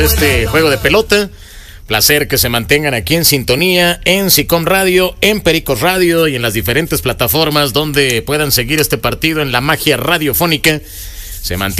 Este juego de pelota. Placer que se mantengan aquí en sintonía, en SICOM Radio, en Pericos Radio y en las diferentes plataformas donde puedan seguir este partido en la magia radiofónica. Se mantiene